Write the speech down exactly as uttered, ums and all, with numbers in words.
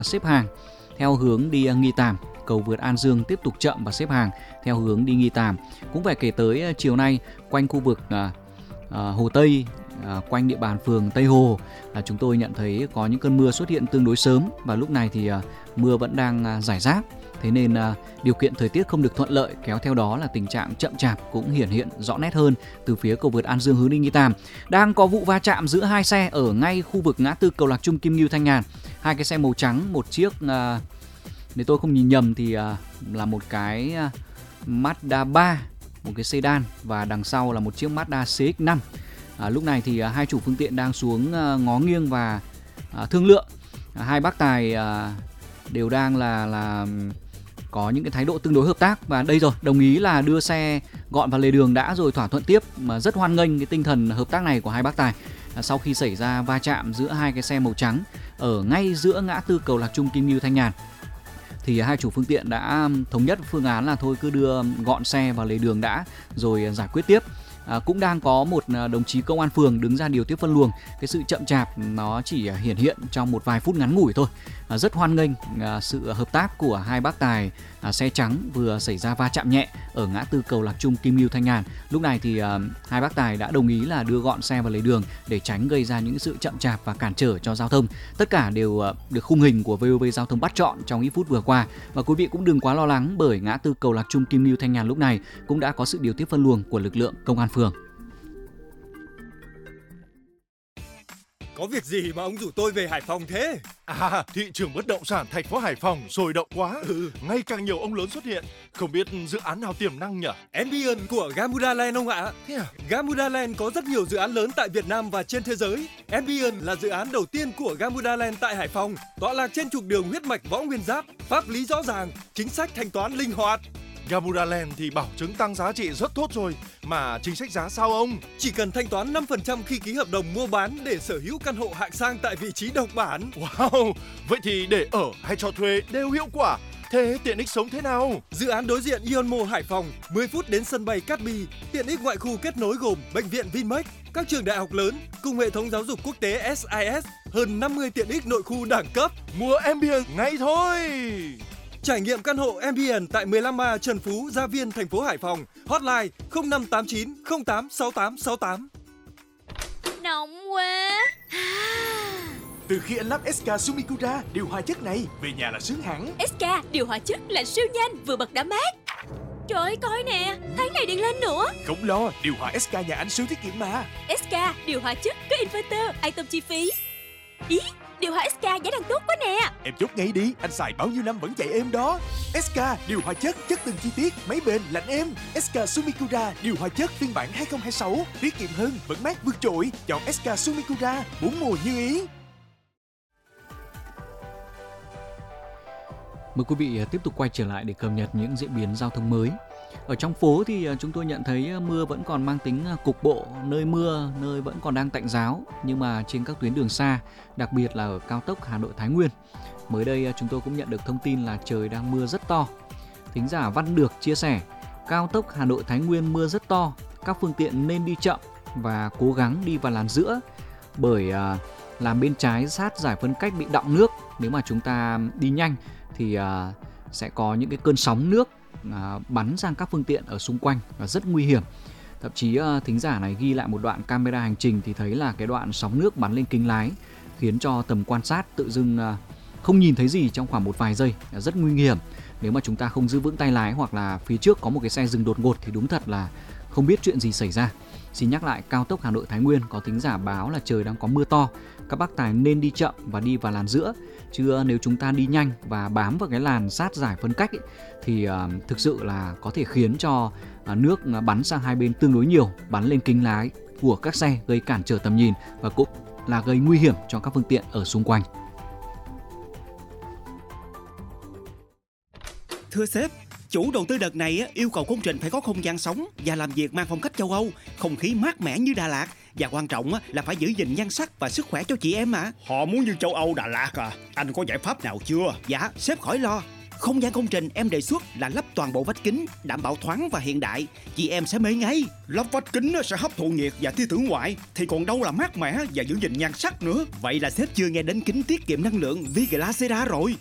xếp hàng theo hướng đi Nghi Tàm. Cầu vượt An Dương tiếp tục chậm và xếp hàng theo hướng đi Nghi Tàm. Cũng phải kể tới chiều nay quanh khu vực à, à, Hồ Tây, à, quanh địa bàn phường Tây Hồ, là chúng tôi nhận thấy có những cơn mưa xuất hiện tương đối sớm, và lúc này thì à, mưa vẫn đang à, rải rác. Thế nên à, điều kiện thời tiết không được thuận lợi, kéo theo đó là tình trạng chậm chạp cũng hiển hiện rõ nét hơn từ phía cầu vượt An Dương hướng đi Nghi Tàm. Đang có vụ va chạm giữa hai xe ở ngay khu vực ngã tư cầu Lạc Trung Kim Ngưu Thanh Nhàn. Hai cái xe màu trắng, một chiếc à, nếu tôi không nhìn nhầm thì à, là một cái à, Mazda ba, một cái sedan, và đằng sau là một chiếc Mazda xê ích năm. À, lúc này thì à, hai chủ phương tiện đang xuống à, ngó nghiêng và à, thương lượng. À, hai bác tài à, đều đang là là có những cái thái độ tương đối hợp tác, và đây rồi đồng ý là đưa xe gọn vào lề đường đã rồi thỏa thuận tiếp, mà rất hoan nghênh cái tinh thần hợp tác này của hai bác tài. À, sau khi xảy ra va chạm giữa hai cái xe màu trắng ở ngay giữa ngã tư cầu Lạc Trung Kim Ngưu Thanh Nhàn, thì hai chủ phương tiện đã thống nhất phương án là thôi cứ đưa gọn xe vào lề đường đã rồi giải quyết tiếp. À, cũng đang có một đồng chí công an phường đứng ra điều tiết phân luồng. Cái sự chậm chạp nó chỉ hiển hiện trong một vài phút ngắn ngủi thôi. À, rất hoan nghênh à, sự hợp tác của hai bác tài à, xe trắng vừa xảy ra va chạm nhẹ ở ngã tư cầu Lạc Trung Kim Ngưu Thanh Nhàn. Lúc này thì à, hai bác tài đã đồng ý là đưa gọn xe vào lề đường để tránh gây ra những sự chậm chạp và cản trở cho giao thông. Tất cả đều à, được khung hình của vê o vê Giao thông bắt chọn trong ít phút vừa qua. Và quý vị cũng đừng quá lo lắng, bởi ngã tư cầu Lạc Trung Kim Ngưu Thanh Nhàn lúc này cũng đã có sự điều tiết phân luồng của lực lượng công an phường. Có việc gì mà ông rủ tôi về Hải Phòng thế? À, thị trường bất động sản thành phố Hải Phòng sôi động quá. Ừ. Ngày càng nhiều ông lớn xuất hiện. Không biết dự án nào tiềm năng nhỉ? Ambient của Gamuda Land ông ạ. Thế à? Gamuda Land có rất nhiều dự án lớn tại Việt Nam và trên thế giới. Ambient là dự án đầu tiên của Gamuda Land tại Hải Phòng, tọa lạc trên trục đường huyết mạch Võ Nguyên Giáp, pháp lý rõ ràng, chính sách thanh toán linh hoạt. Gamuda Land thì bảo chứng tăng giá trị rất tốt rồi, mà chính sách giá sao ông? Chỉ cần thanh toán năm phần trăm khi ký hợp đồng mua bán để sở hữu căn hộ hạng sang tại vị trí độc bản. Wow, vậy thì để ở hay cho thuê đều hiệu quả. Thế tiện ích sống thế nào? Dự án đối diện Ion Mall Hải Phòng, mười phút đến sân bay Cát Bi. Tiện ích ngoại khu kết nối gồm bệnh viện Vinmec, các trường đại học lớn cùng hệ thống giáo dục quốc tế ét i ét, hơn năm mươi tiện ích nội khu đẳng cấp. Mua Ambient ngay thôi! Trải nghiệm căn hộ Ambient tại mười lăm A Trần Phú, Gia Viên, thành phố Hải Phòng. Hotline không năm tám chín không tám sáu tám sáu tám. Nóng quá. Từ khi anh lắp ét ca Sumikura điều hòa chất này, về nhà là sướng hẳn. ét ca điều hòa chất là siêu nhanh, vừa bật đã mát. Trời ơi, coi nè, tháng này điện lên nữa. Không lo, điều hòa ét ca nhà anh siêu tiết kiệm mà. ét ca điều hòa chất có inverter, an tâm chi phí. Ý, điều hòa ét ca giá đang tốt quá nè. Em chốt ngay đi, anh xài bao nhiêu năm vẫn chạy êm đó. ét ca điều hòa chất, chất từng chi tiết, máy bền, lạnh êm. ét ca Sumikura điều hòa chất phiên bản hai không hai sáu, tiết kiệm hơn, vẫn mát vượt trội. Chọn ét ca Sumikura, bốn mùa như ý. Mời quý vị tiếp tục quay trở lại để cập nhật những diễn biến giao thông mới. Ở trong phố thì chúng tôi nhận thấy mưa vẫn còn mang tính cục bộ, nơi mưa, nơi vẫn còn đang tạnh ráo. Nhưng mà trên các tuyến đường xa, đặc biệt là ở cao tốc Hà Nội Thái Nguyên, mới đây chúng tôi cũng nhận được thông tin là trời đang mưa rất to. Thính giả Văn Được chia sẻ, cao tốc Hà Nội Thái Nguyên mưa rất to, các phương tiện nên đi chậm và cố gắng đi vào làn giữa, bởi à, làm bên trái sát giải phân cách bị đọng nước. Nếu mà chúng ta đi nhanh thì à, sẽ có những cái cơn sóng nước à, bắn sang các phương tiện ở xung quanh và rất nguy hiểm. Thậm chí à, thính giả này ghi lại một đoạn camera hành trình thì thấy là cái đoạn sóng nước bắn lên kính lái, khiến cho tầm quan sát tự dưng à, không nhìn thấy gì trong khoảng một vài giây, rất nguy hiểm. Nếu mà chúng ta không giữ vững tay lái hoặc là phía trước có một cái xe dừng đột ngột thì đúng thật là không biết chuyện gì xảy ra. Xin nhắc lại, cao tốc Hà Nội Thái Nguyên có thính giả báo là trời đang có mưa to, các bác tài nên đi chậm và đi vào làn giữa. Chứ nếu chúng ta đi nhanh và bám vào cái làn sát giải phân cách ấy, thì uh, thực sự là có thể khiến cho uh, nước bắn sang hai bên tương đối nhiều, bắn lên kính lái của các xe, gây cản trở tầm nhìn và cũng là gây nguy hiểm cho các phương tiện ở xung quanh. Thưa sếp, chủ đầu tư đợt này yêu cầu công trình phải có không gian sống và làm việc mang phong cách châu Âu, không khí mát mẻ như Đà Lạt, và quan trọng là phải giữ gìn nhan sắc và sức khỏe cho chị em mà. Họ muốn như châu Âu Đà Lạt à? Anh có giải pháp nào chưa? Dạ, sếp khỏi lo. Không gian công trình em đề xuất là lắp toàn bộ vách kính, đảm bảo thoáng và hiện đại. Chị em sẽ mê ngay. Lắp vách kính sẽ hấp thụ nhiệt và tia tử ngoại, thì còn đâu là mát mẻ và giữ gìn nhan sắc nữa. Vậy là sếp chưa nghe đến kính tiết kiệm năng lượng Viglacera rồi.